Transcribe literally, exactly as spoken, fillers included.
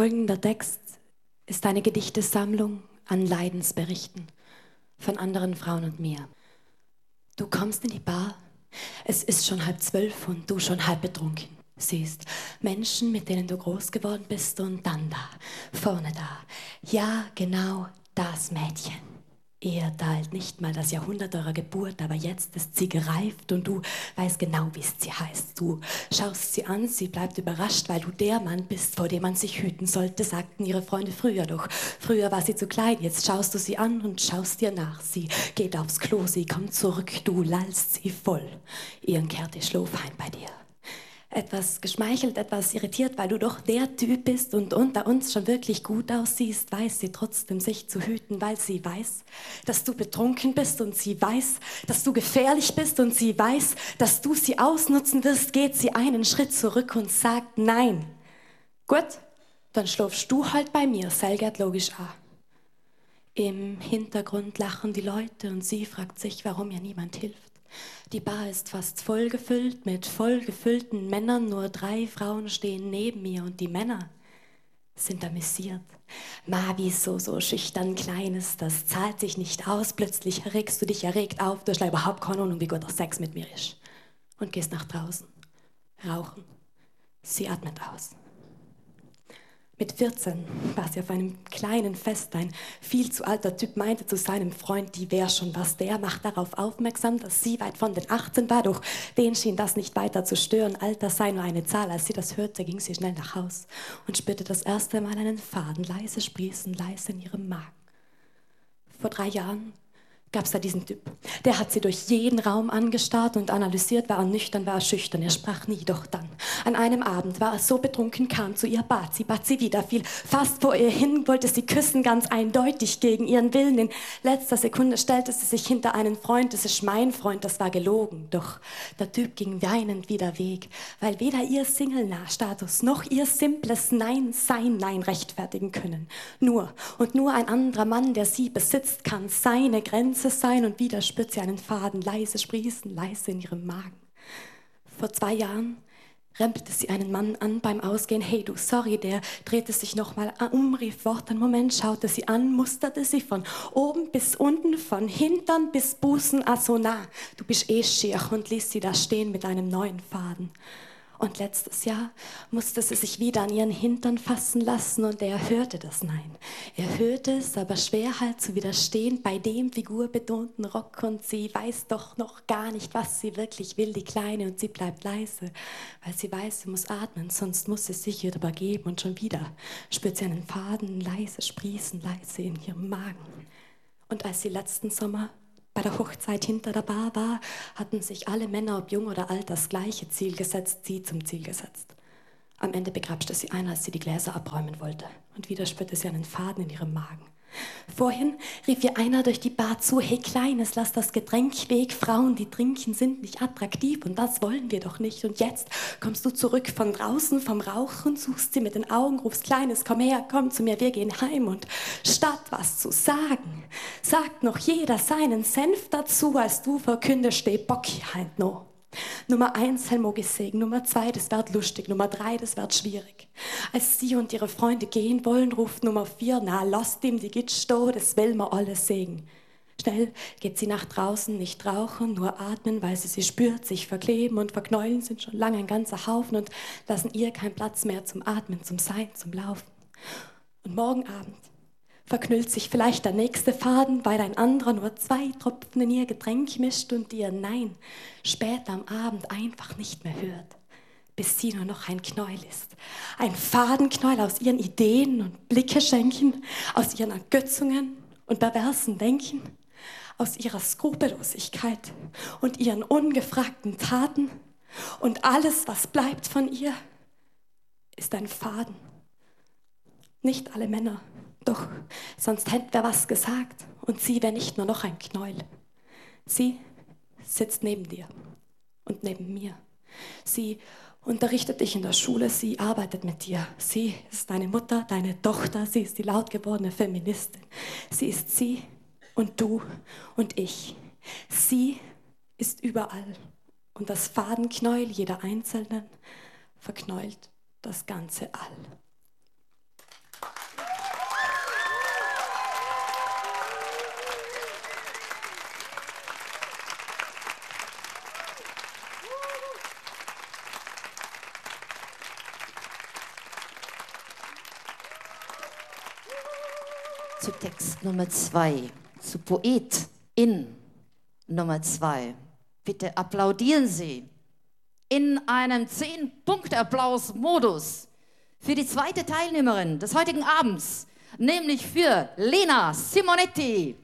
Folgender Text ist eine Gedichtesammlung an Leidensberichten von anderen Frauen und mir. Du kommst in die Bar, es ist schon halb zwölf und du schon halb betrunken. Siehst Menschen, mit denen du groß geworden bist und dann da, vorne da. Ja, genau das Mädchen. Ihr teilt nicht mal das Jahrhundert eurer Geburt, aber jetzt ist sie gereift und du weißt genau, wie sie heißt. Du schaust sie an, sie bleibt überrascht, weil du der Mann bist, vor dem man sich hüten sollte, sagten ihre Freunde früher doch. Früher war sie zu klein, jetzt schaust du sie an und schaust dir nach. Sie geht aufs Klo, sie kommt zurück, du lallst sie voll. Ihren kehrt die Schlafheim bei dir. Etwas geschmeichelt, etwas irritiert, weil du doch der Typ bist und unter uns schon wirklich gut aussiehst, weiß sie trotzdem, sich zu hüten, weil sie weiß, dass du betrunken bist und sie weiß, dass du gefährlich bist und sie weiß, dass du sie ausnutzen wirst, geht sie einen Schritt zurück und sagt nein. Gut, dann schlafst du halt bei mir, Selgert logisch auch. Im Hintergrund lachen die Leute und sie fragt sich, warum ihr niemand hilft. Die Bar ist fast voll gefüllt mit voll gefüllten Männern, nur drei Frauen stehen neben mir und die Männer sind amüsiert. Ma, wieso so schüchtern Kleines, das zahlt sich nicht aus, plötzlich regst du dich erregt auf, du hast überhaupt keine Ahnung, wie gut der Sex mit mir ist. Und gehst nach draußen, rauchen, sie atmet aus. Mit vierzehn war sie auf einem kleinen Fest. Ein viel zu alter Typ meinte zu seinem Freund, die wär schon was. Der macht darauf aufmerksam, dass sie weit von den achtzehn war. Doch den schien das nicht weiter zu stören. Alter sei nur eine Zahl. Als sie das hörte, ging sie schnell nach Haus und spürte das erste Mal einen Faden, leise sprießen, leise in ihrem Magen. Vor drei Jahren gab es da diesen Typ. Der hat sie durch jeden Raum angestarrt und analysiert, war er nüchtern, war er schüchtern, er sprach nie, doch dann. An einem Abend war er so betrunken, kam zu ihr, bat sie, bat sie wieder, fiel fast vor ihr hin, wollte sie küssen, ganz eindeutig gegen ihren Willen. In letzter Sekunde stellte sie sich hinter einen Freund, das ist mein Freund, das war gelogen. Doch der Typ ging weinend wieder weg, weil weder ihr Single-Nah-Status noch ihr simples Nein-Sein Nein rechtfertigen können. Nur und nur ein anderer Mann, der sie besitzt, kann seine Grenze sein und wieder spürt sie einen Faden, leise sprießen, leise in ihrem Magen. Vor zwei Jahren rempelte sie einen Mann an beim Ausgehen. Hey du, sorry, der drehte sich nochmal um, rief Wort, einen Moment, schaute sie an, musterte sie von oben bis unten, von Hintern bis Busen, ah so nah. Du bist eh schier und ließ sie da stehen mit einem neuen Faden. Und letztes Jahr musste sie sich wieder an ihren Hintern fassen lassen und er hörte das Nein. Er hörte es, aber schwer halt zu widerstehen bei dem figurbetonten Rock und sie weiß doch noch gar nicht, was sie wirklich will, die Kleine, und sie bleibt leise, weil sie weiß, sie muss atmen, sonst muss sie sich wieder übergeben und schon wieder spürt sie einen Faden, leise sprießen, leise in ihrem Magen. Und als sie letzten Sommer bei der Hochzeit hinter der Bar war, hatten sich alle Männer, ob jung oder alt, das gleiche Ziel gesetzt, sie zum Ziel gesetzt. Am Ende begrapschte sie ein, als sie die Gläser abräumen wollte. Und wieder spürte sie einen Faden in ihrem Magen. Vorhin rief ihr einer durch die Bar zu, hey Kleines, lass das Getränk weg, Frauen, die trinken, sind nicht attraktiv und das wollen wir doch nicht. Und jetzt kommst du zurück von draußen vom Rauchen, suchst sie mit den Augen, rufst Kleines, komm her, komm zu mir, wir gehen heim. Und statt was zu sagen, sagt noch jeder seinen Senf dazu, als du verkündest, steh Bock hier halt noch. Nummer eins, Helmo gesegen. Nummer zwei, das wird lustig. Nummer drei, das wird schwierig. Als sie und ihre Freunde gehen wollen, ruft Nummer vier, na, lasst ihm, die geht sto, das will man alles sehen. Schnell geht sie nach draußen, nicht rauchen, nur atmen, weil sie sie spürt, sich verkleben und verknäulen sind schon lange ein ganzer Haufen und lassen ihr keinen Platz mehr zum Atmen, zum Sein, zum Laufen. Und morgen Abend verknüllt sich vielleicht der nächste Faden, weil ein anderer nur zwei Tropfen in ihr Getränk mischt und ihr Nein später am Abend einfach nicht mehr hört, bis sie nur noch ein Knäuel ist. Ein Fadenknäuel aus ihren Ideen und Blicke schenken, aus ihren Ergötzungen und perversen Denken, aus ihrer Skrupellosigkeit und ihren ungefragten Taten. Und alles, was bleibt von ihr, ist ein Faden. Nicht alle Männer. Doch, sonst hätte wer was gesagt und sie wäre nicht nur noch ein Knäuel. Sie sitzt neben dir und neben mir. Sie unterrichtet dich in der Schule, sie arbeitet mit dir. Sie ist deine Mutter, deine Tochter, sie ist die laut gewordene Feministin. Sie ist sie und du und ich. Sie ist überall und das Fadenknäuel jeder Einzelnen verknäult das ganze All. zu Text Nummer zwei, zu Poetin Nummer zwei. Bitte applaudieren Sie in einem zehn-Punkte-Applaus-Modus für die zweite Teilnehmerin des heutigen Abends, nämlich für Lena Simonetti.